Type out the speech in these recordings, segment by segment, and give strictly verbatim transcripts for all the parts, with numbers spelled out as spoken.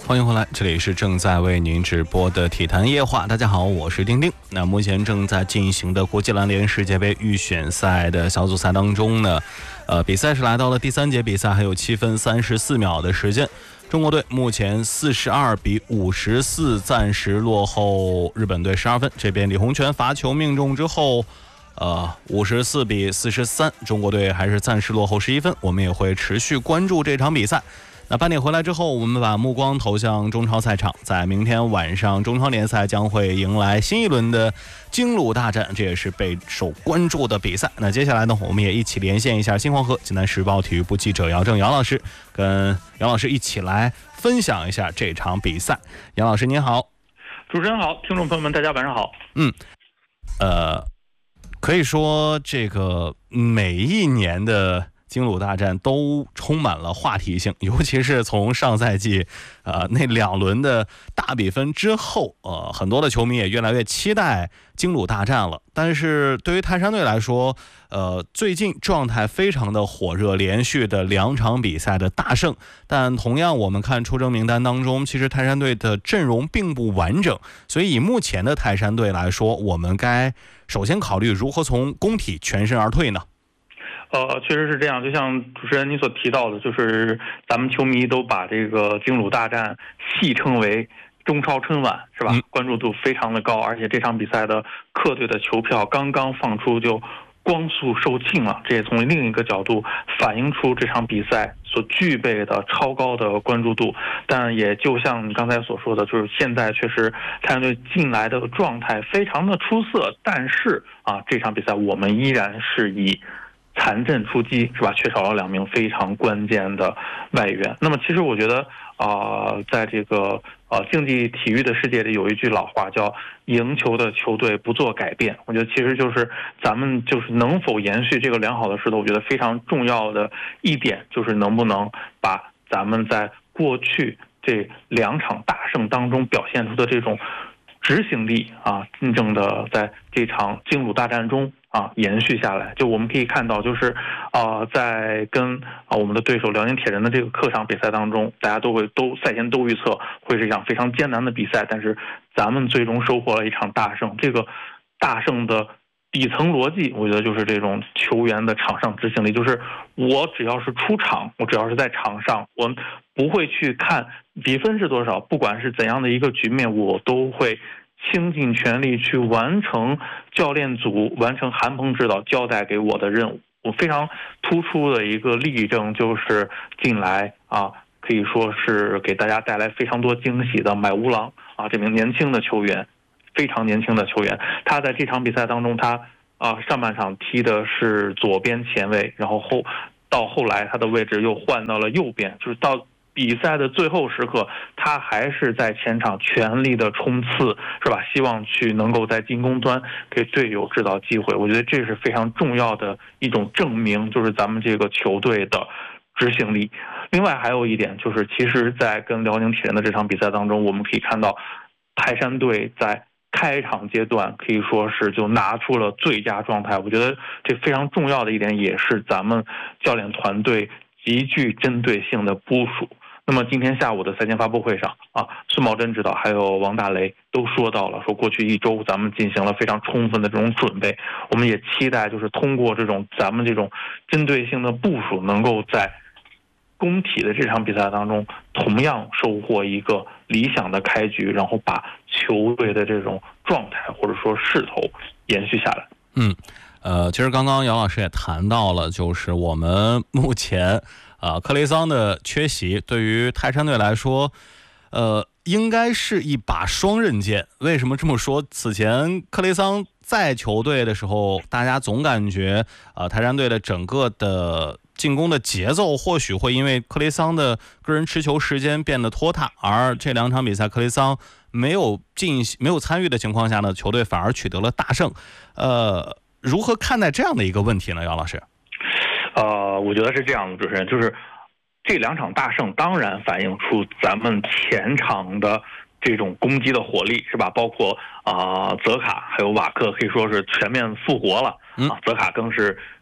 欢迎回来，这里是正在为您直播的体坛夜话。大家好，我是丁丁。那目前正在进行的国际篮联世界杯预选赛的小组赛当中呢，呃，比赛是来到了第三节比赛，还有七分三十四秒的时间。中国队目前四十二比五十四，暂时落后日本队十二分。这边李洪权罚球命中之后，呃，五十四比四十三，中国队还是暂时落后十一分。我们也会持续关注这场比赛。那半点回来之后，我们把目光投向中超赛场，在明天晚上中超联赛将会迎来新一轮的京鲁大战，这也是备受关注的比赛。那接下来呢，我们也一起连线一下新黄河济南时报体育部记者姚正姚老师，跟姚老师一起来分享一下这场比赛。姚老师您好。 主持人好，听众朋友们大家晚上好。 嗯，呃，可以说这个每一年的京鲁大战都充满了话题性，尤其是从上赛季呃那两轮的大比分之后，呃很多的球迷也越来越期待京鲁大战了。但是对于泰山队来说，呃最近状态非常的火热，连续的两场比赛的大胜。但同样我们看出征名单当中，其实泰山队的阵容并不完整，所以以目前的泰山队来说，我们该首先考虑如何从工体全身而退呢？ 呃，确实是这样，就像主持人你所提到的，就是咱们球迷都把这个京鲁大战戏称为中超春晚，是吧？嗯、关注度非常的高，而且这场比赛的客队的球票刚刚放出就光速售罄了，这也从另一个角度反映出这场比赛所具备的超高的关注度。但也就像你刚才所说的，就是现在确实泰山队进来的状态非常的出色，但是啊，这场比赛我们依然是以残阵出击，是吧？缺少了两名非常关键的外援。那么其实我觉得啊、呃，在这个呃竞技体育的世界里，有一句老话叫赢球的球队不做改变。我觉得其实就是咱们就是能否延续这个良好的势头，我觉得非常重要的一点就是能不能把咱们在过去这两场大胜当中表现出的这种执行力啊，真正的在这场京鲁大战中啊延续下来。就我们可以看到，就是啊、呃，在跟啊我们的对手辽宁铁人的这个客场比赛当中，大家都会都赛前都预测会是一场非常艰难的比赛，但是咱们最终收获了一场大胜。这个大胜的底层逻辑，我觉得就是这种球员的场上执行力，就是我只要是出场，我只要是在场上，我不会去看比分是多少，不管是怎样的一个局面，我都会倾尽全力去完成教练组、完成韩鹏指导交代给我的任务。我非常突出的一个例证就是近来啊，可以说是给大家带来非常多惊喜的买乌郎啊，这名年轻的球员，非常年轻的球员，他在这场比赛当中，他啊上半场踢的是左边前卫，然后后到后来他的位置又换到了右边，就是到比赛的最后时刻，他还是在前场全力的冲刺，是吧？希望去能够在进攻端给队友制造机会。我觉得这是非常重要的一种证明，就是咱们这个球队的执行力。另外还有一点就是，其实在跟辽宁铁人的这场比赛当中，我们可以看到泰山队在开场阶段可以说是就拿出了最佳状态。我觉得这非常重要的一点，也是咱们教练团队极具针对性的部署。那么今天下午的赛前发布会上啊，孙茂珍指导还有王大雷都说到了，说过去一周咱们进行了非常充分的这种准备，我们也期待就是通过这种咱们这种针对性的部署，能够在工体的这场比赛当中同样收获一个理想的开局，然后把球队的这种状态或者说势头延续下来。 嗯，呃，其实刚刚姚老师也谈到了，就是我们目前啊，克雷桑的缺席对于泰山队来说，呃，应该是一把双刃剑。为什么这么说？此前克雷桑在球队的时候，大家总感觉啊、呃，泰山队的整个的进攻的节奏或许会因为克雷桑的个人持球时间变得拖沓，而这两场比赛克雷桑没有进没有参与的情况下呢，球队反而取得了大胜。呃，如何看待这样的一个问题呢，姚老师？ 呃，我觉得是这样的，主持人，就是这两场大胜当然反映出咱们前场的这种攻击的火力，是吧？包括啊、呃，泽卡还有瓦克可以说是全面复活了啊，泽卡更是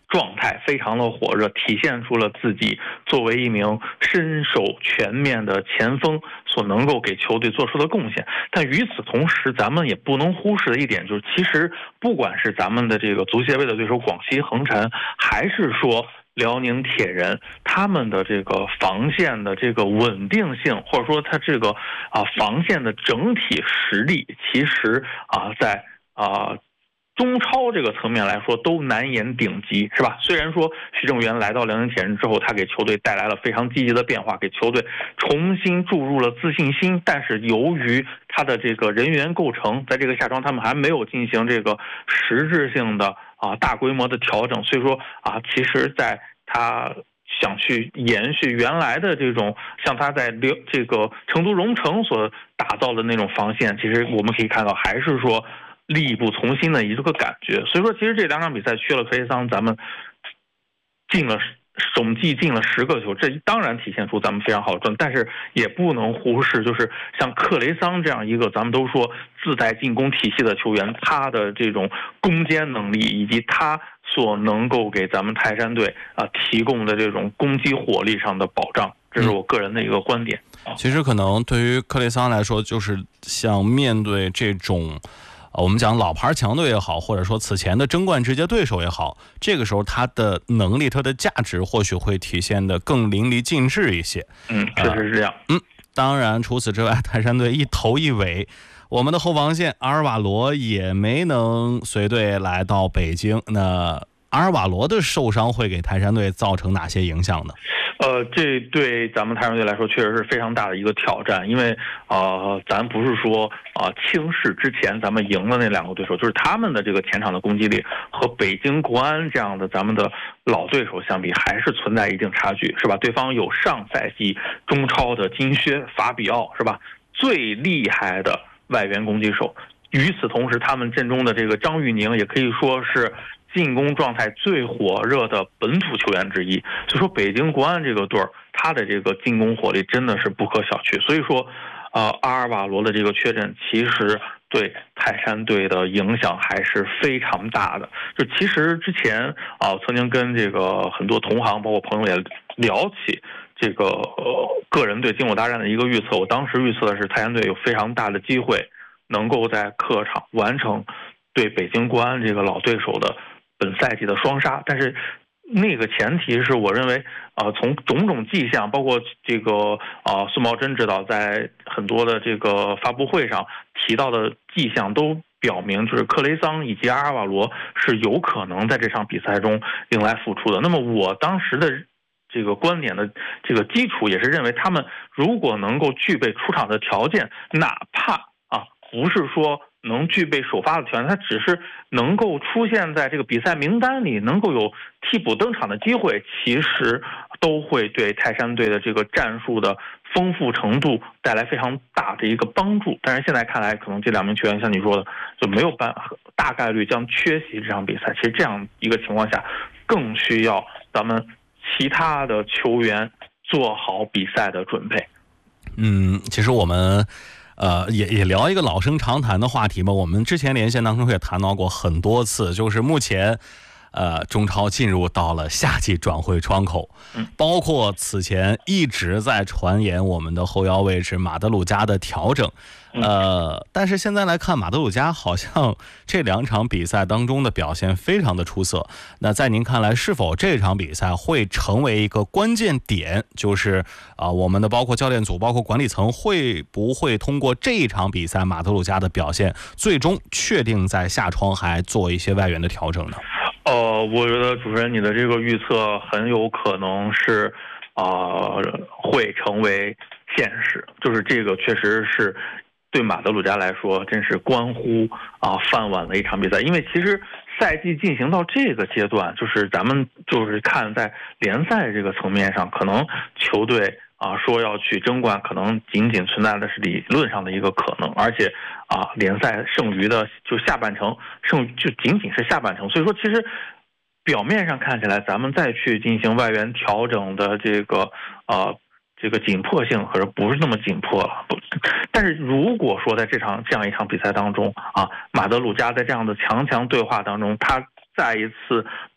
状态非常的火热，体现出了自己作为一名身手全面的前锋所能够给球队做出的贡献。但与此同时，咱们也不能忽视的一点就是，其实不管是咱们的这个足协杯的对手广西恒辰，还是说辽宁铁人，他们的这个防线的这个稳定性，或者说他这个啊防线的整体实力，其实啊在啊中超这个层面来说都难言顶级，是吧？虽然说徐正源来到辽宁铁人之后，他给球队带来了非常积极的变化，给球队重新注入了自信心，但是由于他的这个人员构成，在这个夏窗他们还没有进行这个实质性的啊大规模的调整，所以说啊，其实在他想去延续原来的这种像他在这个成都荣城所打造的那种防线，其实我们可以看到还是说力不从心的一个感觉。所以说其实这两场比赛缺了克雷桑，咱们进了总计进了十个球，这当然体现出咱们非常好的状态，但是也不能忽视就是像克雷桑这样一个咱们都说自带进攻体系的球员，他的这种攻坚能力以及他所能够给咱们泰山队啊提供的这种攻击火力上的保障，这是我个人的一个观点。 其实可能对于克雷桑来说，就是像面对这种我们讲老牌强队也好，或者说此前的争冠直接对手也好，这个时候他的能力、他的价值或许会体现得更淋漓尽致一些。 嗯，确实是这样。 呃、嗯，当然除此之外，泰山队一头一尾，我们的后防线阿尔瓦罗也没能随队来到北京。那阿尔瓦罗的受伤会给泰山队造成哪些影响呢？ 呃，这对咱们泰山队来说确实是非常大的一个挑战，因为呃，咱不是说啊、呃、轻视之前咱们赢的那两个对手，就是他们的这个前场的攻击力和北京国安这样的咱们的老对手相比，还是存在一定差距，是吧？对方有上赛季中超的金靴法比奥，是吧？最厉害的外援攻击手。与此同时，他们阵中的这个张玉宁也可以说是进攻状态最火热的本土球员之一，所以说北京国安这个队儿，他的这个进攻火力真的是不可小觑。所以说，呃，阿尔瓦罗的这个缺阵，其实对泰山队的影响还是非常大的。就其实之前啊、呃，曾经跟这个很多同行包括朋友也聊起这个呃个人对金鲁大战的一个预测，我当时预测的是泰山队有非常大的机会能够在客场完成对北京国安这个老对手的本赛季的双杀，但是那个前提是我认为啊、呃，从种种迹象，包括这个啊、呃、孙茂珍指导在很多的这个发布会上提到的迹象都表明，就是克雷桑以及阿尔瓦罗是有可能在这场比赛中迎来复出的。那么我当时的这个观点的这个基础也是认为，他们如果能够具备出场的条件，哪怕啊不是说能具备首发的条件，他只是能够出现在这个比赛名单里，能够有替补登场的机会，其实都会对泰山队的这个战术的丰富程度带来非常大的一个帮助。但是现在看来，可能这两名球员像你说的，就没有办法，大概率将缺席这场比赛。其实这样一个情况下，更需要咱们其他的球员做好比赛的准备。 嗯，其实我们呃，也也聊一个老生常谈的话题吧。我们之前连线当中也谈到过很多次，就是目前，呃，中超进入到了夏季转会窗口，包括此前一直在传言我们的后腰位置马德鲁加的调整，呃，但是现在来看，马德鲁加好像这两场比赛当中的表现非常的出色。那在您看来，是否这场比赛会成为一个关键点？就是啊、呃，我们的包括教练组、包括管理层会不会通过这一场比赛马德鲁加的表现，最终确定在夏窗还做一些外援的调整呢？ 呃，我觉得主持人你的这个预测很有可能是啊、呃、会成为现实，就是这个确实是对马德鲁加来说真是关乎啊饭碗的一场比赛。因为其实赛季进行到这个阶段，就是咱们就是看在联赛这个层面上，可能球队啊说要去争冠，可能仅仅存在的是理论上的一个可能，而且啊联赛剩余的就下半程剩就仅仅是下半程，所以说其实表面上看起来咱们再去进行外援调整的这个呃这个紧迫性可是不是那么紧迫了。但是如果说在这场这样一场比赛当中啊，马德鲁加在这样的强强对话当中，他再一次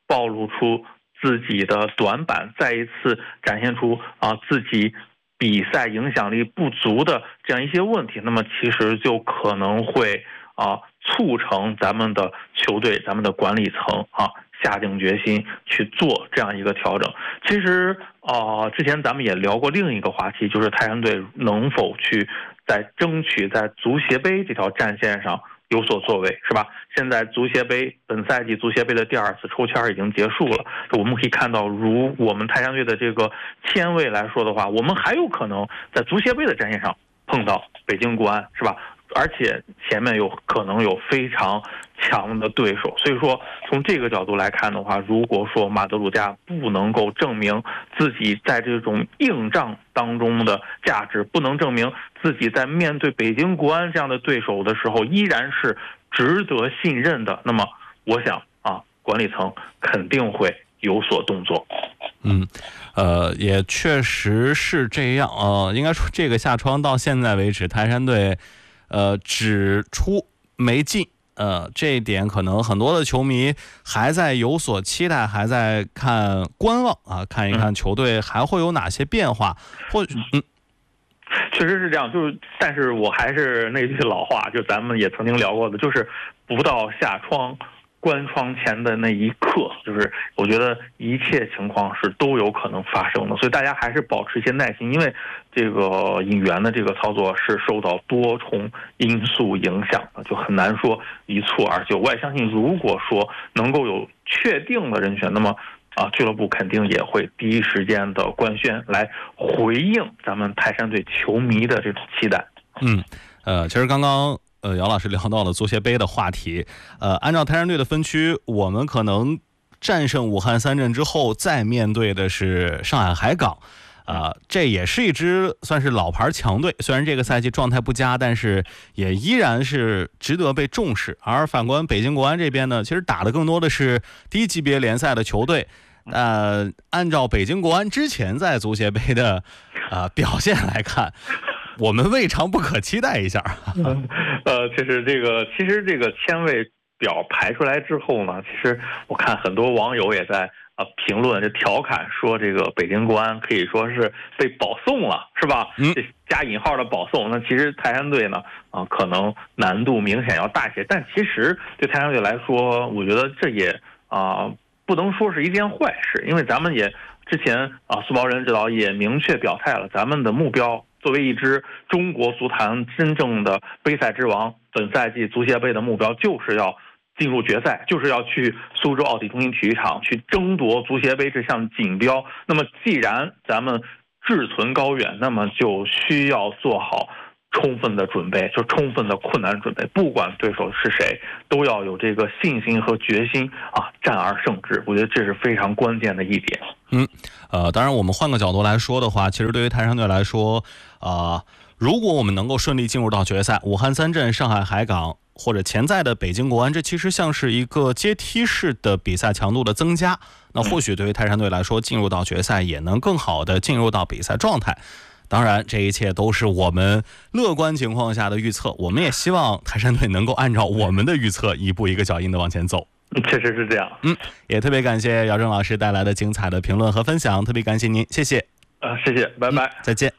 暴露出自己的短板，再一次展现出啊自己比赛影响力不足的这样一些问题，那么其实就可能会啊促成咱们的球队、咱们的管理层啊下定决心去做这样一个调整。其实啊、呃，之前咱们也聊过另一个话题，就是泰山队能否去在争取在足协杯这条战线上有所作为，是吧？现在足协杯本赛季足协杯的第二次抽签已经结束了，我们可以看到，如我们泰山队的这个签位来说的话，我们还有可能在足协杯的战线上碰到北京国安，是吧？而且前面有可能有非常强的对手，所以说从这个角度来看的话，如果说马德鲁加不能够证明自己在这种硬仗当中的价值，不能证明自己在面对北京国安这样的对手的时候依然是值得信任的，那么我想啊，管理层肯定会有所动作。 嗯，呃，也确实是这样啊、呃。应该说，这个夏窗到现在为止，泰山队。呃，只出没进，呃，这一点可能很多的球迷还在有所期待，还在看观望啊，看一看球队还会有哪些变化，或许嗯， 确实是这样，就是，但是我还是那句老话，就咱们也曾经聊过的，就是不到下窗关窗前的那一刻，就是我觉得一切情况是都有可能发生的，所以大家还是保持一些耐心，因为这个引援的这个操作是受到多重因素影响的，就很难说一蹴而就。我也相信，如果说能够有确定的人选，那么啊，俱乐部肯定也会第一时间的官宣来回应咱们泰山队球迷的这种期待。 嗯，呃，其实刚刚。呃，姚老师聊到了足协杯的话题。呃，按照泰山队的分区，我们可能战胜武汉三镇之后，再面对的是上海海港。啊、呃，这也是一支算是老牌强队，虽然这个赛季状态不佳，但是也依然是值得被重视。而反观北京国安这边呢，其实打的更多的是低级别联赛的球队。呃，按照北京国安之前在足协杯的啊、呃、表现来看。我们未尝不可期待一下。 呃，其实这个，其实这个签位表排出来之后呢，其实我看很多网友也在啊、呃、评论，就调侃说这个北京国安可以说是被保送了，是吧？嗯，这加引号的保送。那其实泰山队呢，啊、呃、可能难度明显要大一些，但其实对泰山队来说，我觉得这也啊、呃、不能说是一件坏事，因为咱们也之前啊苏宝仁指导也明确表态了，咱们的目标。作为一支中国足坛真正的杯赛之王，本赛季足协杯的目标就是要进入决赛，就是要去苏州奥体中心体育场去争夺足协杯这项锦标。那么既然咱们志存高远，那么就需要做好充分的准备，就充分的困难准备，不管对手是谁，都要有这个信心和决心啊，战而胜之。我觉得这是非常关键的一点。 嗯，呃，当然我们换个角度来说的话，其实对于泰山队来说，啊、呃，如果我们能够顺利进入到决赛，武汉三镇、上海海港或者潜在的北京国安，这其实像是一个阶梯式的比赛强度的增加。那或许对于泰山队来说，进入到决赛也能更好的进入到比赛状态。当然，这一切都是我们乐观情况下的预测，我们也希望泰山队能够按照我们的预测一步一个脚印的往前走。 确实是这样。 嗯，也特别感谢姚正老师带来的精彩的评论和分享，特别感谢您，谢谢。 呃，谢谢，拜拜， 嗯、再见。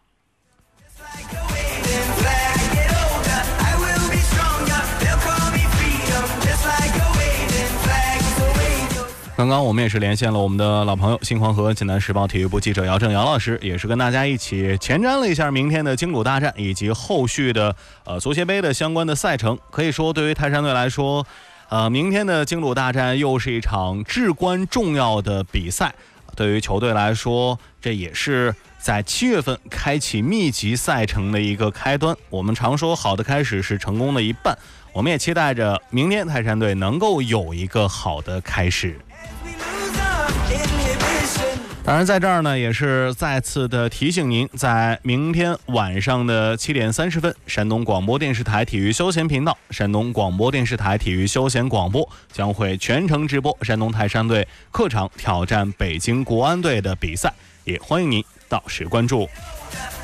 刚刚我们也是连线了我们的老朋友新黄河济南时报体育部记者姚正姚老师，也是跟大家一起前瞻了一下明天的京鲁大战以及后续的呃足协杯的相关的赛程。可以说对于泰山队来说，呃明天的京鲁大战又是一场至关重要的比赛。对于球队来说，这也是在七月份开启密集赛程的一个开端。我们常说好的开始是成功的一半，我们也期待着明天泰山队能够有一个好的开始。当然在这儿呢也是再次的提醒您，在明天晚上的七点三十分，山东广播电视台体育休闲频道，山东广播电视台体育休闲广播将会全程直播山东泰山队客场挑战北京国安队的比赛，也欢迎您到时关注。